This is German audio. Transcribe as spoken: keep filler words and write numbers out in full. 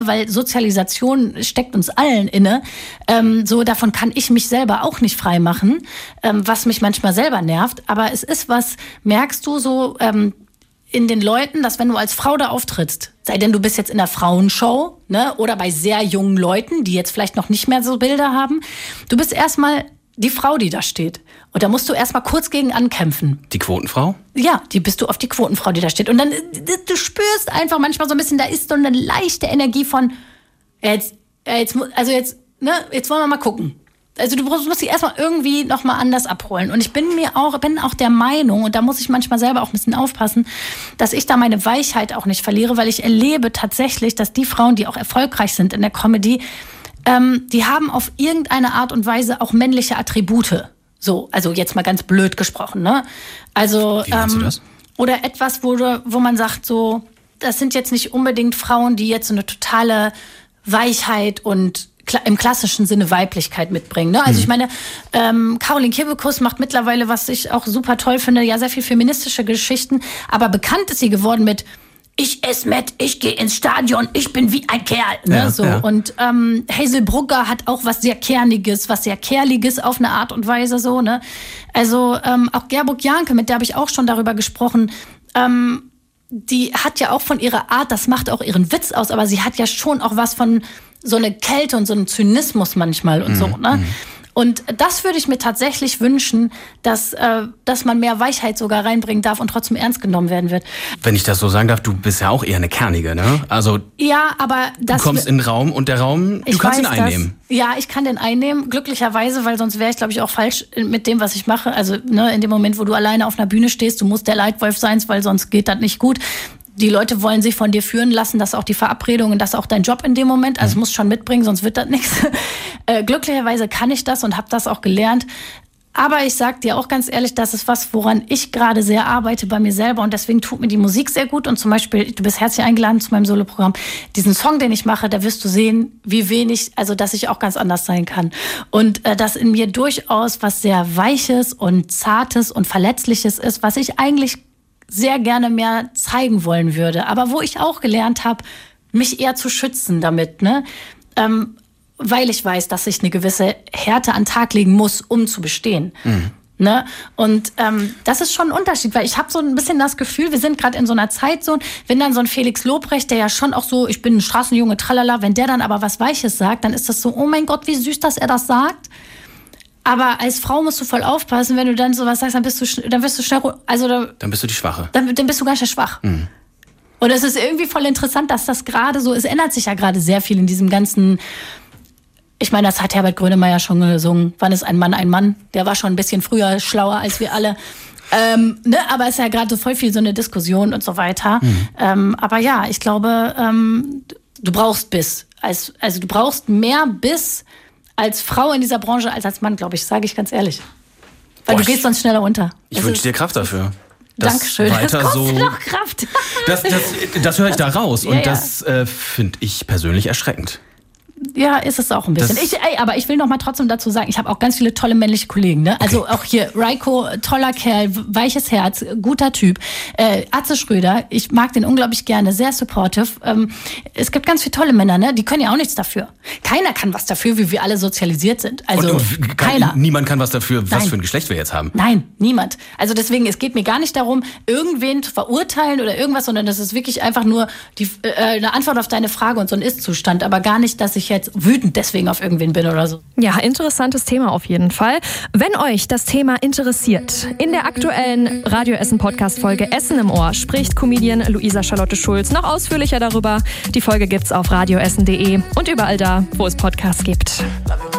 weil Sozialisation steckt uns allen inne. Ähm, so davon kann ich mich selber auch nicht frei machen, ähm, was mich manchmal selber nervt. Aber es ist was, merkst du so ähm, in den Leuten, dass wenn du als Frau da auftrittst, sei denn du bist jetzt in der Frauenshow, ne, oder bei sehr jungen Leuten, die jetzt vielleicht noch nicht mehr so Bilder haben, du bist erstmal die Frau, die da steht. Und da musst du erstmal kurz gegen ankämpfen. Die Quotenfrau? Ja, die bist du auf die Quotenfrau, die da steht. Und dann, du spürst einfach manchmal so ein bisschen, da ist so eine leichte Energie von, jetzt, jetzt, also jetzt, ne, jetzt wollen wir mal gucken. Also du musst dich erstmal irgendwie nochmal anders abholen. Und ich bin mir auch, bin auch der Meinung, und da muss ich manchmal selber auch ein bisschen aufpassen, dass ich da meine Weichheit auch nicht verliere, weil ich erlebe tatsächlich, dass die Frauen, die auch erfolgreich sind in der Comedy, ähm, die haben auf irgendeine Art und Weise auch männliche Attribute. So, also jetzt mal ganz blöd gesprochen, ne? Also, wie meinst ähm, du das? Oder etwas, wo, wo man sagt so, das sind jetzt nicht unbedingt Frauen, die jetzt so eine totale Weichheit und im klassischen Sinne Weiblichkeit mitbringen. Ne? Also ich meine, ähm, Caroline Kebekus macht mittlerweile, was ich auch super toll finde, ja sehr viel feministische Geschichten, aber bekannt ist sie geworden mit ich esse mit, ich gehe ins Stadion, ich bin wie ein Kerl. Ne? Ja, so. ja. Und ähm, Hazel Brugger hat auch was sehr Kerniges, was sehr Kerliges auf eine Art und Weise. So, ne? Also ähm, auch Gerburg Janke, mit der habe ich auch schon darüber gesprochen, ähm, die hat ja auch von ihrer Art, das macht auch ihren Witz aus, aber sie hat ja schon auch was von so eine Kälte und so einen Zynismus manchmal und mm, so, ne? Mm. Und das würde ich mir tatsächlich wünschen, dass, äh, dass man mehr Weichheit sogar reinbringen darf und trotzdem ernst genommen werden wird. Wenn ich das so sagen darf, du bist ja auch eher eine Kernige, ne? Also ja, aber das du kommst in den Raum und der Raum, du kannst ihn einnehmen. Das. Ja, ich kann den einnehmen, glücklicherweise, weil sonst wäre ich, glaube ich, auch falsch mit dem, was ich mache. Also ne, in dem Moment, wo du alleine auf einer Bühne stehst, du musst der Leitwolf sein, weil sonst geht das nicht gut. Die Leute wollen sich von dir führen lassen, das ist auch die Verabredung und das ist auch dein Job in dem Moment. Also musst schon mitbringen, sonst wird das nichts. Äh, glücklicherweise kann ich das und habe das auch gelernt. Aber ich sag dir auch ganz ehrlich, das ist was, woran ich gerade sehr arbeite bei mir selber und deswegen tut mir die Musik sehr gut. Und zum Beispiel, du bist herzlich eingeladen zu meinem Soloprogramm. Diesen Song, den ich mache, da wirst du sehen, wie wenig, also dass ich auch ganz anders sein kann. Und äh, dass in mir durchaus was sehr Weiches und Zartes und Verletzliches ist, was ich eigentlich sehr gerne mehr zeigen wollen würde. Aber wo ich auch gelernt habe, mich eher zu schützen damit, ne? Ähm, weil ich weiß, dass ich eine gewisse Härte an den Tag legen muss, um zu bestehen. Mhm. Ne? Und ähm, das ist schon ein Unterschied, weil ich habe so ein bisschen das Gefühl, wir sind gerade in so einer Zeit so, wenn dann so ein Felix Lobrecht, der ja schon auch so, ich bin ein Straßenjunge, tralala, wenn der dann aber was Weiches sagt, dann ist das so, oh mein Gott, wie süß, dass er das sagt. Aber als Frau musst du voll aufpassen, wenn du dann sowas sagst, dann bist du, dann wirst du schnell, also dann bist du die Schwache. Dann, dann bist du ganz schön schwach. Mhm. Und es ist irgendwie voll interessant, dass das gerade so, es ändert sich ja gerade sehr viel in diesem ganzen, ich meine, das hat Herbert Grönemeyer schon gesungen, wann ist ein Mann ein Mann? Der war schon ein bisschen früher schlauer als wir alle. Ähm, ne? Aber es ist ja gerade so voll viel so eine Diskussion und so weiter. Mhm. Ähm, aber ja, ich glaube, ähm, du brauchst Biss. Als, also du brauchst mehr Biss als Frau in dieser Branche als als Mann, glaube ich, sage ich ganz ehrlich. Weil Boah, du gehst sonst schneller unter. Ich wünsche dir Kraft dafür. Dankeschön. Weiter das kostet so, noch Kraft. Das, das, das höre ich da raus. Und ja, ja. das äh, finde ich persönlich erschreckend. Ja, ist es auch ein bisschen. Ich, ey, aber ich will noch mal trotzdem dazu sagen, ich habe auch ganz viele tolle männliche Kollegen. Ne? Also okay. Auch hier Reiko, toller Kerl, weiches Herz, guter Typ. Äh, Atze Schröder, ich mag den unglaublich gerne, sehr supportive. Ähm, es gibt ganz viele tolle Männer, ne? Die können ja auch nichts dafür. Keiner kann was dafür, wie wir alle sozialisiert sind. Also und, und keiner. Kann, niemand kann was dafür, was Nein. für ein Geschlecht wir jetzt haben. Nein, niemand. Also deswegen, es geht mir gar nicht darum, irgendwen zu verurteilen oder irgendwas, sondern das ist wirklich einfach nur die, äh, eine Antwort auf deine Frage und so ein Ist-Zustand. Aber gar nicht, dass ich jetzt wütend deswegen auf irgendwen bin oder so. Ja, interessantes Thema auf jeden Fall. Wenn euch das Thema interessiert, in der aktuellen Radio Essen Podcast Folge Essen im Ohr spricht Comedian Luisa Charlotte Schulz noch ausführlicher darüber. Die Folge gibt's auf radioessen punkt de und überall da, wo es Podcasts gibt.